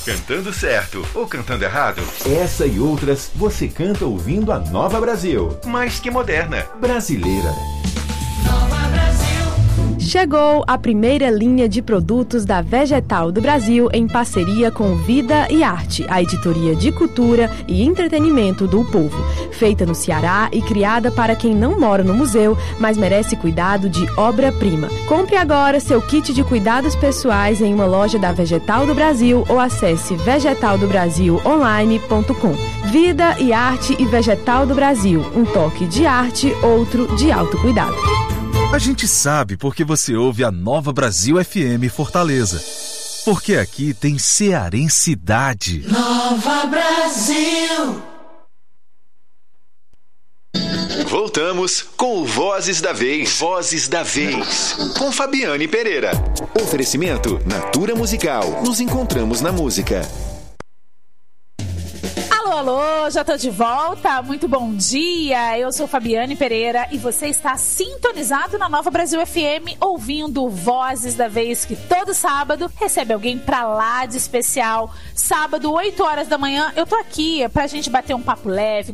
Cantando certo ou cantando errado? Essa e outras você canta ouvindo a Nova Brasil. Mais que moderna. Brasileira. Chegou a primeira linha de produtos da Vegetal do Brasil em parceria com Vida e Arte, a editoria de cultura e entretenimento do povo. Feita no Ceará e criada para quem não mora no museu, mas merece cuidado de obra-prima. Compre agora seu kit de cuidados pessoais em uma loja da Vegetal do Brasil ou acesse vegetaldobrasilonline.com. Vida e Arte e Vegetal do Brasil. Um toque de arte, outro de autocuidado. A gente sabe porque você ouve a Nova Brasil FM Fortaleza. Porque aqui tem cearensidade. Nova Brasil. Voltamos com o Vozes da Vez. Vozes da Vez. Com Fabiane Pereira. Oferecimento Natura Musical. Nos encontramos na música. Alô, já tô de volta, muito bom dia, eu sou Fabiane Pereira e você está sintonizado na Nova Brasil FM, ouvindo Vozes da Vez, que todo sábado recebe alguém pra lá de especial. Sábado, 8 horas da manhã, eu tô aqui pra gente bater um papo leve,